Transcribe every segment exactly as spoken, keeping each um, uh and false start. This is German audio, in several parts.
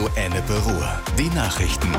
Ennepe Ruhr. Die Nachrichten.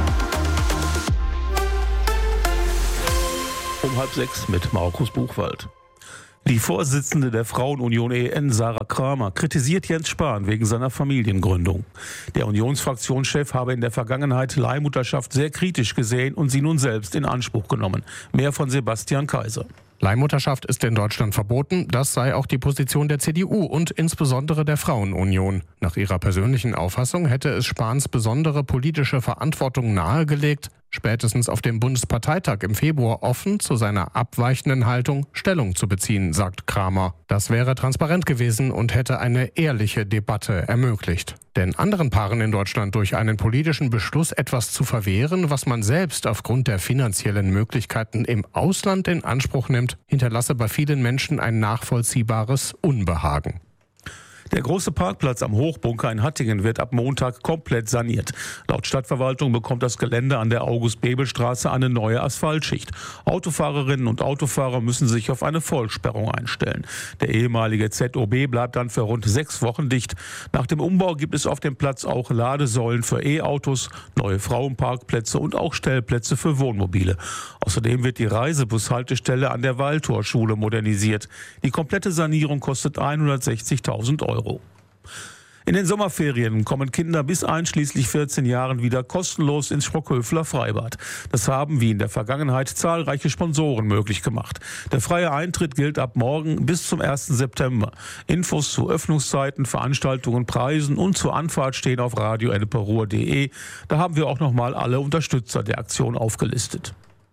Um halb sechs mit Markus Buchwald. Die Vorsitzende der Frauenunion E N, Sarah Kramer, kritisiert Jens Spahn wegen seiner Familiengründung. Der Unionsfraktionschef habe in der Vergangenheit Leihmutterschaft sehr kritisch gesehen und sie nun selbst in Anspruch genommen. Mehr von Sebastian Kaiser. Leihmutterschaft ist in Deutschland verboten. Das sei auch die Position der C D U und insbesondere der Frauenunion. Nach ihrer persönlichen Auffassung hätte es Spahns besondere politische Verantwortung nahegelegt, spätestens auf dem Bundesparteitag im Februar offen zu seiner abweichenden Haltung Stellung zu beziehen, sagt Kramer. Das wäre transparent gewesen und hätte eine ehrliche Debatte ermöglicht. Denn anderen Paaren in Deutschland durch einen politischen Beschluss etwas zu verwehren, was man selbst aufgrund der finanziellen Möglichkeiten im Ausland in Anspruch nimmt, hinterlasse bei vielen Menschen ein nachvollziehbares Unbehagen. Der große Parkplatz am Hochbunker in Hattingen wird ab Montag komplett saniert. Laut Stadtverwaltung bekommt das Gelände an der August-Bebel-Straße eine neue Asphaltschicht. Autofahrerinnen und Autofahrer müssen sich auf eine Vollsperrung einstellen. Der ehemalige Z O B bleibt dann für rund sechs Wochen dicht. Nach dem Umbau gibt es auf dem Platz auch Ladesäulen für E-Autos, neue Frauenparkplätze und auch Stellplätze für Wohnmobile. Außerdem wird die Reisebushaltestelle an der Waldtorschule modernisiert. Die komplette Sanierung kostet hundertsechzigtausend Euro. In den Sommerferien kommen Kinder bis einschließlich vierzehn Jahren wieder kostenlos ins Sprockhöfler Freibad. Das haben wie in der Vergangenheit zahlreiche Sponsoren möglich gemacht. Der freie Eintritt gilt ab morgen bis zum ersten September. Infos zu Öffnungszeiten, Veranstaltungen, Preisen und zur Anfahrt stehen auf radio ennepe ruhr punkt de. Da haben wir auch nochmal alle Unterstützer der Aktion aufgelistet.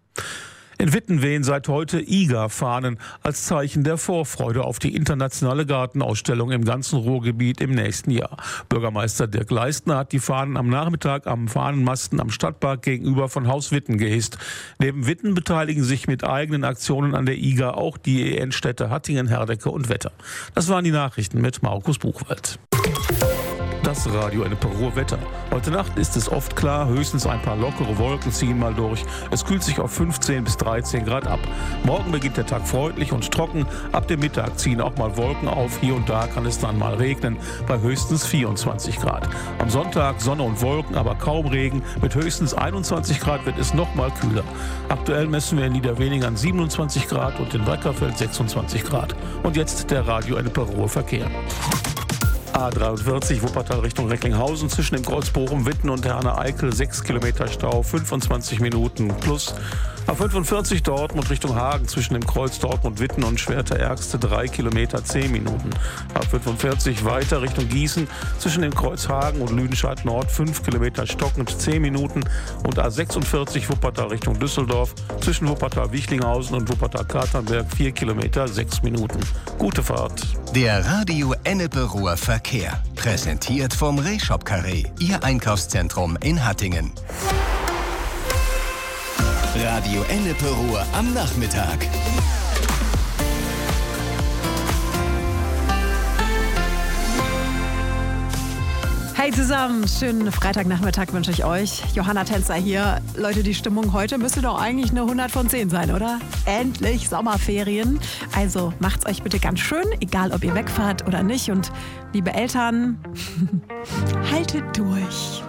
In Witten wehen seit heute I G A-Fahnen als Zeichen der Vorfreude auf die internationale Gartenausstellung im ganzen Ruhrgebiet im nächsten Jahr. Bürgermeister Dirk Leistner hat die Fahnen am Nachmittag am Fahnenmasten am Stadtpark gegenüber von Haus Witten gehisst. Neben Witten beteiligen sich mit eigenen Aktionen an der I G A auch die E N-Städte Hattingen, Herdecke und Wetter. Das waren die Nachrichten mit Markus Buchwald. Das Radio Ennepe Ruhr Wetter. Heute Nacht ist es oft klar, höchstens ein paar lockere Wolken ziehen mal durch. Es kühlt sich auf fünfzehn bis dreizehn Grad ab. Morgen beginnt der Tag freundlich und trocken. Ab dem Mittag ziehen auch mal Wolken auf. Hier und da kann es dann mal regnen, bei höchstens vierundzwanzig Grad. Am Sonntag Sonne und Wolken, aber kaum Regen. Mit höchstens einundzwanzig Grad wird es noch mal kühler. Aktuell messen wir in Niederweningen siebenundzwanzig Grad und in Breckerfeld sechsundzwanzig Grad. Und jetzt der Radio Ennepe Ruhr Verkehr. A dreiundvierzig Wuppertal Richtung Recklinghausen zwischen dem Kreuz Bochum-Witten und Herne-Eickel sechs Kilometer Stau, fünfundzwanzig Minuten plus. A fünfundvierzig Dortmund Richtung Hagen zwischen dem Kreuz Dortmund-Witten und Schwerte-Ergste drei Kilometer, zehn Minuten. A fünfundvierzig weiter Richtung Gießen zwischen dem Kreuz Hagen und Lüdenscheid Nord fünf Kilometer stockend, zehn Minuten. Und A sechsundvierzig Wuppertal Richtung Düsseldorf zwischen Wuppertal-Wichlinghausen und Wuppertal-Katernberg vier Kilometer, sechs Minuten. Gute Fahrt. Der Radio Ennepe Ruhr Verkehr. Präsentiert vom Rehshop Carré, Ihr Einkaufszentrum in Hattingen. Radio Ennepe Ruhr am Nachmittag. Hey zusammen, schönen Freitagnachmittag wünsche ich euch. Johanna Tänzer hier. Leute, die Stimmung heute müsste doch eigentlich eine hundert von zehn sein, oder? Endlich Sommerferien. Also macht's euch bitte ganz schön, egal ob ihr wegfahrt oder nicht. Und liebe Eltern, haltet durch.